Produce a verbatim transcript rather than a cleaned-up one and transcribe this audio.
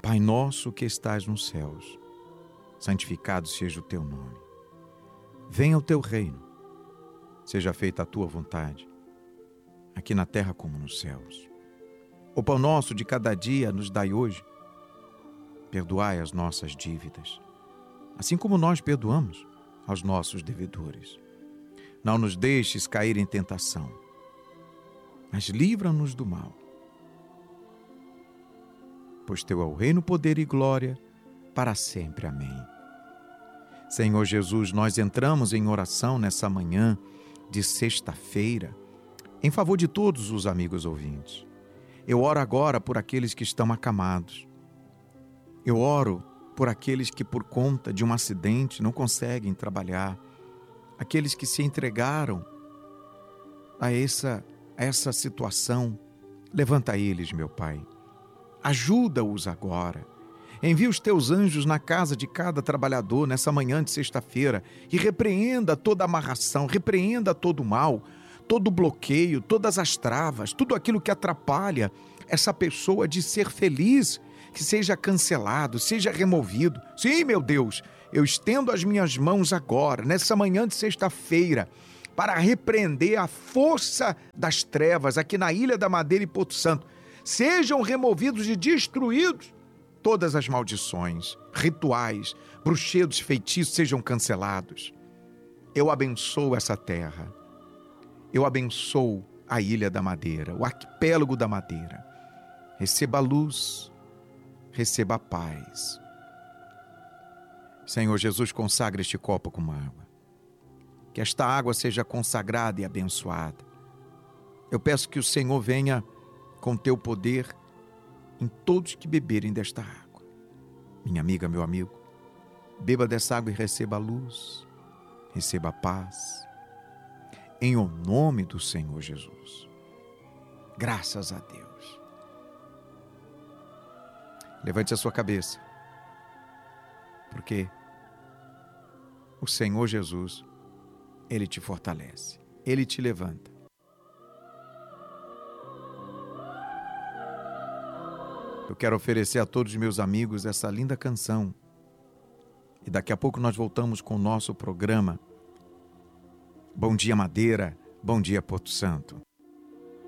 Pai nosso que estás nos céus, santificado seja o teu nome. Venha o teu reino, seja feita a tua vontade, aqui na terra como nos céus. O pão nosso de cada dia nos dai hoje. Perdoai as nossas dívidas, assim como nós perdoamos aos nossos devedores. Não nos deixes cair em tentação, mas livra-nos do mal. Pois teu é o reino, poder e glória, para sempre. Amém. Senhor Jesus, nós entramos em oração nessa manhã de sexta-feira, em favor de todos os amigos ouvintes. Eu oro agora por aqueles que estão acamados. Eu oro por aqueles que, por conta de um acidente, não conseguem trabalhar. Aqueles que se entregaram a essa, a essa situação. Levanta eles, meu Pai. Ajuda-os agora. Envia os teus anjos na casa de cada trabalhador nessa manhã de sexta-feira e repreenda toda amarração, repreenda todo o mal, todo o bloqueio, todas as travas, tudo aquilo que atrapalha essa pessoa de ser feliz, que seja cancelado, seja removido. Sim, meu Deus, eu estendo as minhas mãos agora, nessa manhã de sexta-feira, para repreender a força das trevas aqui na Ilha da Madeira e Porto Santo. Sejam removidos e destruídos todas as maldições, rituais, bruxedos, feitiços sejam cancelados. Eu abençoo essa terra. Eu abençoo a Ilha da Madeira, o arquipélago da Madeira. Receba a luz, receba a paz. Senhor Jesus, consagra este copo com água. Que esta água seja consagrada e abençoada. Eu peço que o Senhor venha com teu poder em todos que beberem desta água. Minha amiga, meu amigo, beba dessa água e receba a luz, receba a paz. Em o nome do Senhor Jesus. Graças a Deus. Levante a sua cabeça, porque o Senhor Jesus, Ele te fortalece, Ele te levanta. Eu quero oferecer a todos os meus amigos essa linda canção. E daqui a pouco nós voltamos com o nosso programa. Bom dia, Madeira. Bom dia, Porto Santo.